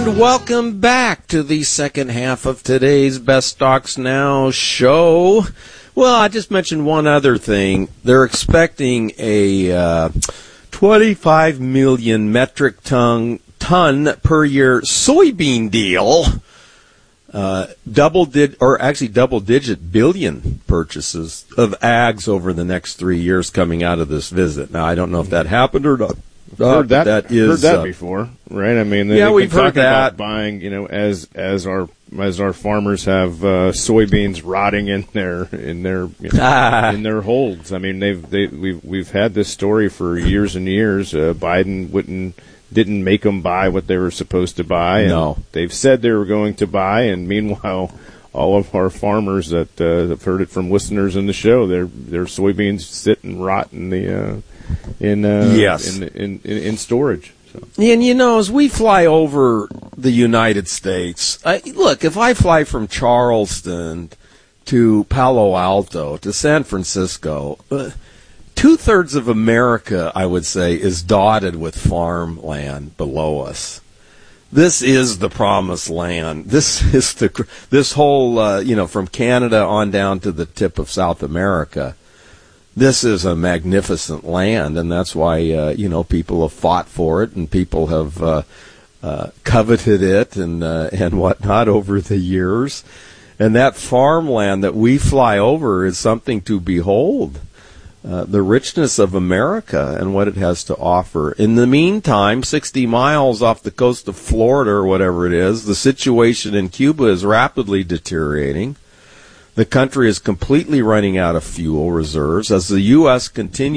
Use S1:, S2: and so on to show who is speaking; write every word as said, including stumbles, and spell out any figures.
S1: And welcome back to the second half of today's Best Stocks Now show. Well, I just mentioned one other thing. They're expecting a uh, twenty-five million metric ton, ton per year soybean deal. Uh, double did, or actually double-digit billion purchases of ags over the next three years coming out of this visit. Now, I don't know if that happened or not. Uh,
S2: heard that,
S1: that is,
S2: heard that
S1: uh,
S2: before, right? I mean,
S1: yeah,
S2: they've
S1: we've
S2: been
S1: heard
S2: talking
S1: that.
S2: about buying, you know, as as our as our farmers have uh, soybeans rotting in their in their you know, in their holds. I mean, they've they we've we've had this story for years and years. Uh, Biden wouldn't didn't make them buy what they were supposed to buy. And
S1: no,
S2: they've said they were going to buy, and meanwhile, all of our farmers that uh, have heard it from listeners in the show, their their soybeans sit and rot in the. Uh, in uh,
S1: yes.
S2: in, in, in, in storage. So.
S1: And, you know, as we fly over the United States, I, look, if I fly from Charleston to Palo Alto to San Francisco, uh, two-thirds of America, I would say, is dotted with farmland below us. This is the promised land. This is the this whole, uh, you know, from Canada on down to the tip of South America. This is a magnificent land, and that's why, uh, you know, people have fought for it, and people have uh, uh, coveted it and uh, and whatnot over the years. And that farmland that we fly over is something to behold, uh, the richness of America and what it has to offer. In the meantime, sixty miles off the coast of Florida or whatever it is, the situation in Cuba is rapidly deteriorating. The country is completely running out of fuel reserves as the U S continues